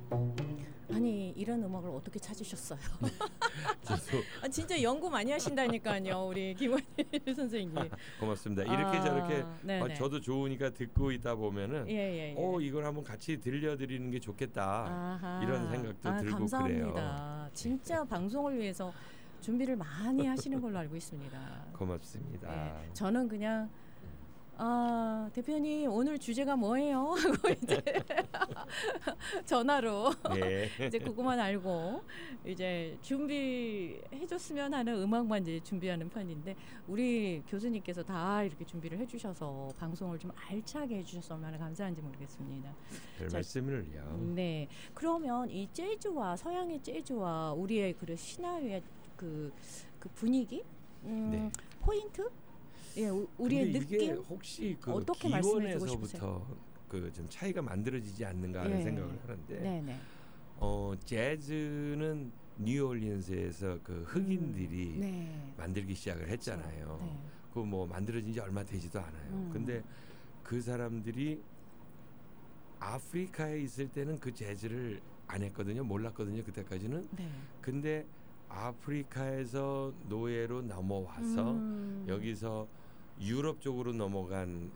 아니 이런 음악을 어떻게 찾으셨어요? 저도 진짜 연구 많이 하신다니까요, 우리 김원일 선생님. 고맙습니다. 이렇게 저렇게 네네. 저도 좋으니까 듣고 있다 보면은 예. 이걸 한번 같이 들려드리는 게 좋겠다 아하. 이런 생각도 들고 감사합니다. 그래요. 진짜 방송을 위해서 준비를 많이 하시는 걸로 알고 있습니다. 고맙습니다. 네. 저는 그냥 대표님 오늘 주제가 뭐예요? 하고 이제 전화로 네. 이제 그거만 알고 이제 준비해줬으면 하는 음악만 이제 준비하는 편인데 우리 교수님께서 다 이렇게 준비를 해주셔서 방송을 좀 알차게 해주셔서 얼마나 감사한지 모르겠습니다. 별 말씀을요. 네, 그러면 이 재즈와 서양의 재즈와 우리의 그 신화의 그 분위기, 네. 포인트? 예, 우리의 근데 느낌 이게 혹시 그 어떻게 말씀해주고 기원에서부터 그 좀 차이가 만들어지지 않는가 하는 생각을 하는데, 네네. 재즈는 뉴올리언스에서 그 흑인들이 네. 만들기 시작을 했잖아요. 네. 그 뭐 만들어진 지 얼마 되지도 않아요. 근데 그 사람들이 아프리카에 있을 때는 그 재즈를 안 했거든요. 몰랐거든요. 그때까지는. 네. 근데 아프리카에서 노예로 넘어와서 여기서 유럽 쪽으로 넘어간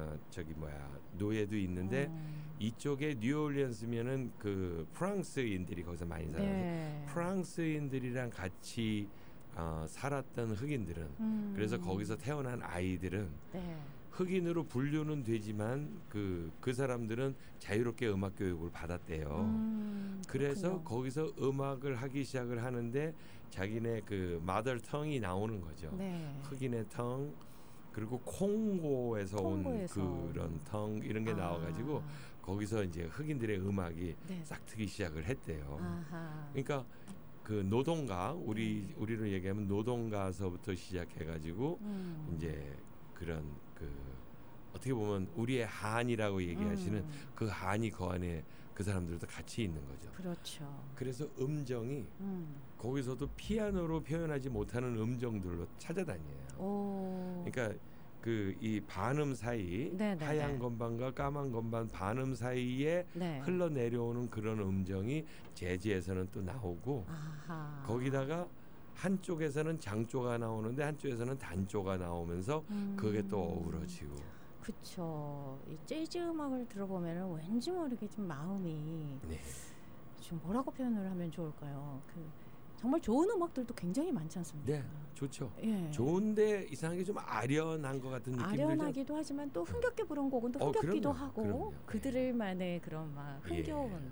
노예도 있는데 이쪽에 뉴올리언스면은 그 프랑스인들이 거기서 많이 살아서 네. 프랑스인들이랑 같이 살았던 흑인들은 그래서 거기서 태어난 아이들은 네. 흑인으로 분류는 되지만 그 사람들은 자유롭게 음악 교육을 받았대요. 그래서 그렇군요. 거기서 음악을 하기 시작을 하는데 자기네 그 마더 텅이 나오는 거죠. 네. 흑인의 텅 그리고 콩고에서 온 그런 텅 이런 게 나와가지고 거기서 이제 흑인들의 음악이 네. 싹 트기 시작을 했대요. 아하. 그러니까 그 노동가 우리로 얘기하면 노동가서부터 시작해가지고 이제 그런 그 어떻게 보면 우리의 한이라고 얘기하시는 그 한이 그 안에 그 사람들도 같이 있는 거죠. 그렇죠. 그래서 음정이 거기서도 피아노로 표현하지 못하는 음정들로 찾아다녀요. 오. 그러니까 그 이 반음 사이 네네네. 하얀 건반과 까만 건반 반음 사이에 네. 흘러내려오는 그런 음정이 재즈에서는 또 나오고 아하. 거기다가 한쪽에서는 장조가 나오는데 한쪽에서는 단조가 나오면서 그게 또 어우러지고. 그렇죠. 이 재즈 음악을 들어보면 왠지 모르게 좀 마음이 네. 좀 뭐라고 표현을 하면 좋을까요? 정말 좋은 음악들도 굉장히 많지 않습니까? 네, 좋죠. 예. 좋은데 이상하게 좀 아련한 것 같은 느낌이 들죠. 아련하기도 하지만 또 흥겹게 부른 곡은 또 흥겹기도 그럼요, 하고 그럼요. 그들만의 그런 막 흥겨운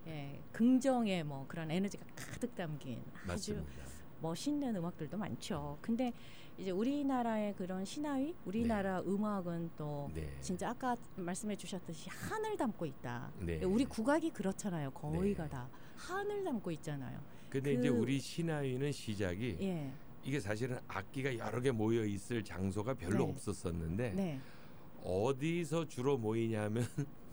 긍정의 뭐 그런 에너지가 가득 담긴 아주 맞습니다. 멋있는 음악들도 많죠. 근데 이제 우리나라의 그런 신화위, 우리나라 음악은 또 진짜 아까 말씀해 주셨듯이 한을 담고 있다. 네. 우리 국악이 그렇잖아요. 거의가 다 한을 담고 있잖아요. 근데 이제 우리 신화위는 시작이 이게 사실은 악기가 여러 개 모여 있을 장소가 별로 없었었는데 어디서 주로 모이냐면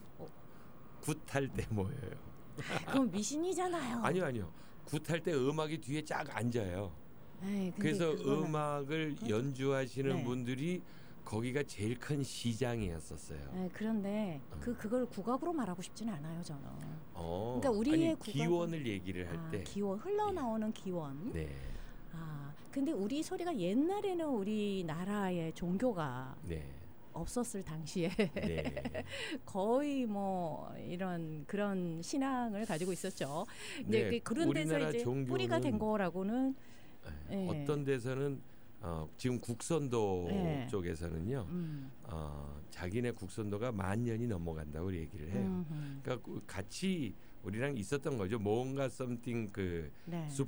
굿할 때 모여요. 그럼 미신이잖아요. 아니요. 굿할 때 음악이 뒤에 쫙 앉아요. 에이, 그래서 음악을 연주하시는 네. 분들이 거기가 제일 큰 시장이었었어요. 네, 그런데 그걸 국악으로 말하고 싶지는 않아요, 저는. 그러니까 우리의 기원을 얘기를 할 때 기원 흘러나오는 기원. 네. 근데 우리 소리가 옛날에는 우리나라의 종교가 없었을 당시에 거의 뭐 이런 그런 신앙을 가지고 있었죠. 이제 그런 데서 이제 뿌리가 된 거라고는 어떤 데서는 지금 국선도 쪽에서는요, 자기네 국선도가 10,000년이 넘어간다고 얘기를 해요. 그러니까 같이 우리랑 있었던 거죠. 뭔가 썸띵 그